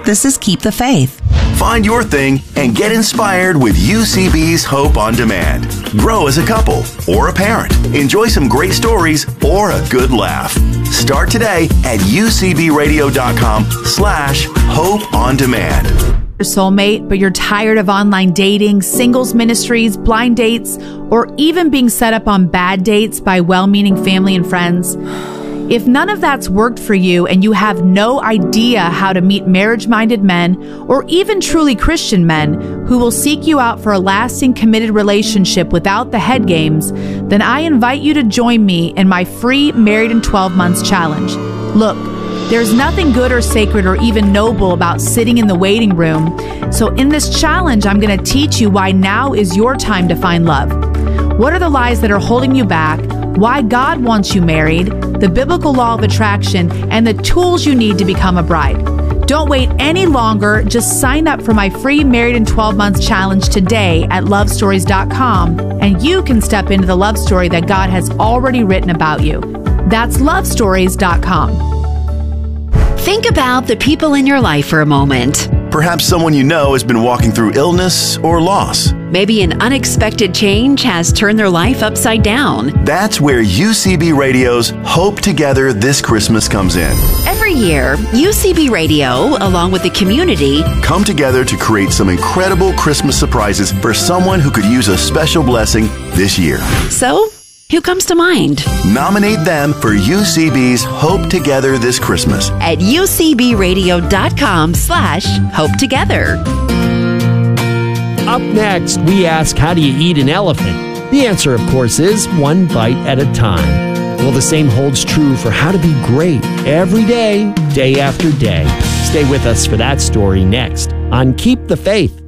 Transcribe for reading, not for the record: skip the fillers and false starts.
This is Keep the Faith. Find your thing and get inspired with UCB's Hope on Demand. Grow as a couple or a parent. Enjoy some great stories or a good laugh. Start today at ucbradio.com/hope on demand. Your soulmate, but you're tired of online dating, singles ministries, blind dates, or even being set up on bad dates by well-meaning family and friends. If none of that's worked for you and you have no idea how to meet marriage-minded men or even truly Christian men who will seek you out for a lasting, committed relationship without the head games, then I invite you to join me in my free Married in 12 Months challenge. Look, there's nothing good or sacred or even noble about sitting in the waiting room. So in this challenge, I'm going to teach you why now is your time to find love. What are the lies that are holding you back? Why God wants you married, the biblical law of attraction, and the tools you need to become a bride. Don't wait any longer. Just sign up for my free Married in 12 Months challenge today at lovestories.com, and you can step into the love story that God has already written about you. That's lovestories.com. Think about the people in your life for a moment. Perhaps someone you know has been walking through illness or loss. Maybe an unexpected change has turned their life upside down. That's where UCB Radio's Hope Together This Christmas comes in. Every year, UCB Radio, along with the community, come together to create some incredible Christmas surprises for someone who could use a special blessing this year. So, who comes to mind? Nominate them for UCB's Hope Together This Christmas at ucbradio.com/hope together. Up next, we ask, how do you eat an elephant? The answer, of course, is one bite at a time. Well, the same holds true for how to be great every day, day after day. Stay with us for that story next on Keep the Faith.